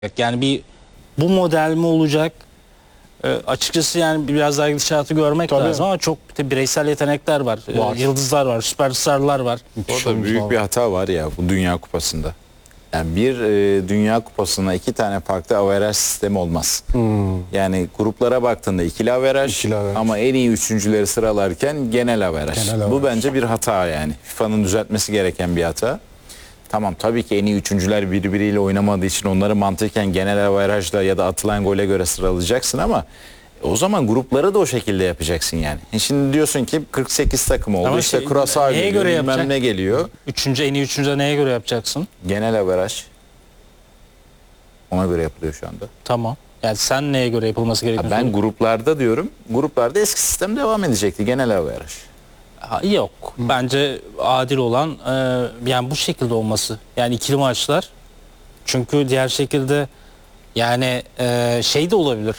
Yani bu model mi olacak? Açıkçası yani biraz daha gidişatı görmek Tabii. lazım ama çok bireysel yetenekler var. Yıldızlar var, süperstarlar var. Orada büyük bir hata var ya bu Dünya Kupası'nda. Yani bir Dünya Kupası'na 2 tane farklı averaj sistemi olmaz. Yani gruplara baktığında ikili averaj ama en iyi üçüncüleri sıralarken genel averaj. Bu bence bir hata yani. FIFA'nın düzeltmesi gereken bir hata. Tamam, tabii ki en iyi üçüncüler birbiriyle oynamadığı için onları mantıken genel averajla ya da atılan gole göre sıralayacaksın ama o zaman grupları da o şekilde yapacaksın yani. Şimdi diyorsun ki 48 takım oldu, Ama işte Curaçao neye geliyor, göre bilmem yapacak? ne geliyor. En iyi üçüncü neye göre yapacaksın? Genel averaj. Ona göre yapılıyor şu anda. Tamam. Yani sen neye göre yapılması gerekiyor? Ben gruplarda diyorum. Gruplarda eski sistem devam edecekti. Genel averaj. Yok. Bence adil olan yani bu şekilde olması. Yani ikili maçlar. Çünkü diğer şekilde yani şey de olabilir.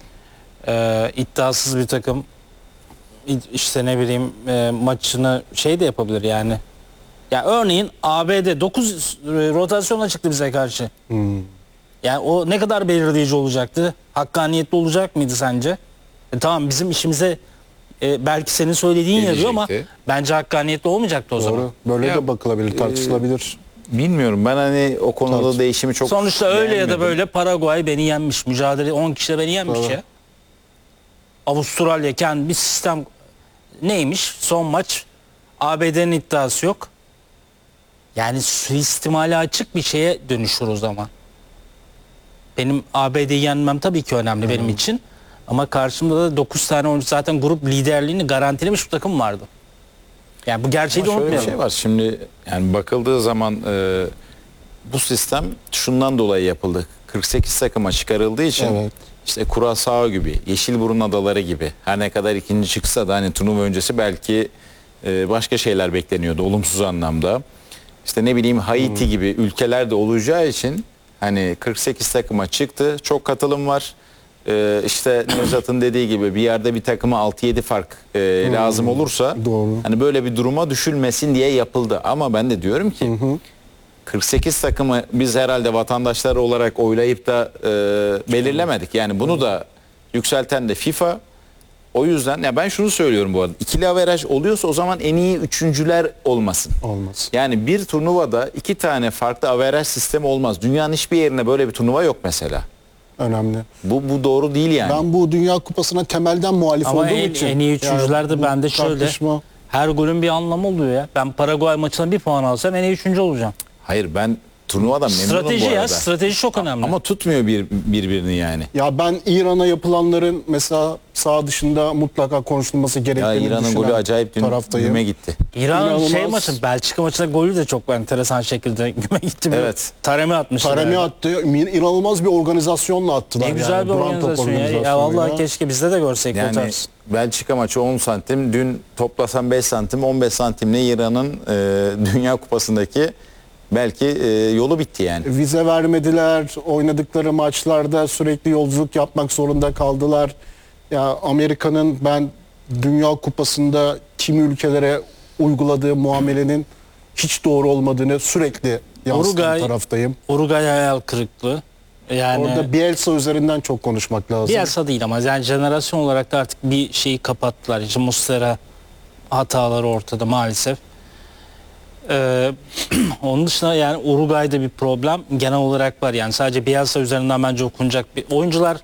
İddiasız bir takım işte ne bileyim maçını şey de yapabilir yani. Ya örneğin ABD 9 rotasyona çıktı bize karşı. Yani o ne kadar belirleyici olacaktı? Hakkaniyetli olacak mıydı sence? Tamam, bizim işimize belki senin söylediğin yarıyor ama bence hakkaniyetli olmayacaktı o zaman. Böyle de bakılabilir, tartışılabilir. Bilmiyorum, ben hani o konuda değişimi çok Sonuçta öyle ya da beğenmedim. böyle Paraguay beni yenmiş. Mücadele 10 kişi de beni yenmiş ya. Avustralya kendi bir sistem neymiş? Son maç ABD'nin iddiası yok. Yani suistimali açık bir şeye dönüşür o zaman. Benim ABD'yi yenmem tabii ki önemli benim için. Ama karşımda da 9 tane oyuncu, zaten grup liderliğini garantilemiş bir takım vardı. Yani bu gerçeği de Ama şöyle bir unutmayalım. şey var. Şimdi yani bakıldığı zaman bu sistem şundan dolayı yapıldı. 48 takıma çıkarıldığı için işte Curaçao gibi, Yeşilburun Adaları gibi, her ne kadar ikinci çıksa da hani turnuva öncesi belki başka şeyler bekleniyordu olumsuz anlamda. İşte ne bileyim Haiti gibi ülkeler de olacağı için hani 48 takıma çıktı. Çok katılım var. İşte Nevzat'ın dediği gibi bir yerde bir takıma 6-7 fark lazım olursa hani böyle bir duruma düşülmesin diye yapıldı. Ama ben de diyorum ki 48 takımı biz herhalde vatandaşlar olarak oylayıp da belirlemedik. Yani bunu da yükselten de FIFA. O yüzden ya ben şunu söylüyorum bu arada. İkili averaj oluyorsa o zaman en iyi üçüncüler olmasın. Olmaz. Yani bir turnuvada 2 tane farklı averaj sistemi olmaz. Dünyanın hiçbir yerine böyle bir turnuva yok mesela. Önemli. Bu doğru değil yani. Ben bu Dünya Kupası'na temelden muhalif Ama olduğum en, için. en iyi üçüncüler de yani bende şöyle. tartışma. Her golün bir anlamı oluyor ya. Ben Paraguay maçına bir puan alsam en iyi üçüncü olacağım. Hayır, ben turnuvadan memnunum Strateji bu arada. ya, strateji çok önemli. Ama tutmuyor birbirini yani. Ya ben İran'a yapılanların mesela sağ dışında mutlaka konuşulması Ya gerektiğini İran'ın düşünen golü acayip taraftayım. güme gitti. İran İnanılmaz. şey maçı, Belçika maçında golü de çok enteresan şekilde güme gitti. Evet. Taremi atmışlar. Taremi attı. İnanılmaz bir organizasyonla attılar. Ne güzel yani. bir Duran top organizasyon ya. Ya organizasyonuyla. vallahi keşke bizde de görsek o Yani tarz. Belçika maçı 10 santim. Dün toplasan 5 santim, 15 santimle İran'ın Dünya Kupası'ndaki belki yolu bitti yani. Vize vermediler. Oynadıkları maçlarda sürekli yolculuk yapmak zorunda kaldılar. Ya Amerika'nın ben Dünya Kupası'nda kimi ülkelere uyguladığı muamelenin hiç doğru olmadığını sürekli yansıtan taraftayım. Uruguay hayal kırıklığı. Yani Orada Bielsa üzerinden çok konuşmak lazım. Bielsa değil ama yani jenerasyon olarak da artık bir şeyi kapattılar. İşte Muslera hataları ortada maalesef. Onun dışında yani Uruguay'da bir problem genel olarak var. Yani sadece Bielsa üzerinden bence okunacak bir oyuncular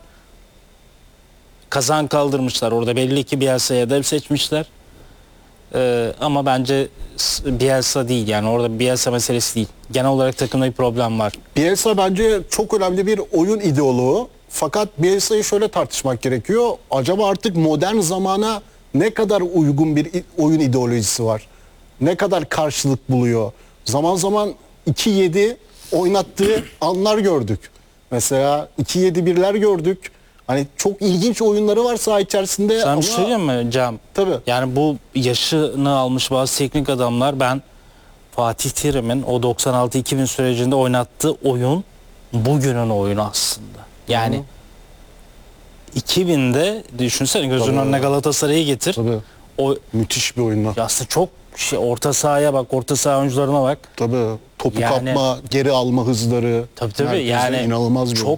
kazan kaldırmışlar. Orada belli ki Bielsa'ya hedef seçmişler. Ama bence Bielsa değil, yani orada Bielsa meselesi değil. Genel olarak takımda bir problem var. Bielsa bence çok önemli bir oyun ideoloğu. Fakat Bielsa'yı şöyle tartışmak gerekiyor. Acaba artık modern zamana ne kadar uygun bir oyun ideolojisi var? Ne kadar karşılık buluyor? Zaman zaman 2-7 oynattığı anlar gördük. Mesela 2-7-1'ler gördük. Hani çok ilginç oyunları var saha içerisinde. Sana ama bir şey söyleyeyim mi Cem? Tabii. Yani bu yaşını almış bazı teknik adamlar, ben Fatih Terim'in o 96-2000 sürecinde oynattığı oyun bugünün oyunu aslında. Yani 2000'de düşünsene, gözünün önüne Galatasaray'ı getir. Tabii. O Müthiş bir oyunlar. aslında çok orta sahaya bak, orta saha oyuncularına bak. Tabii. topu Yani- kapma, geri alma hızları. Tabii Merkezde yani inanılmaz bir çok oyun.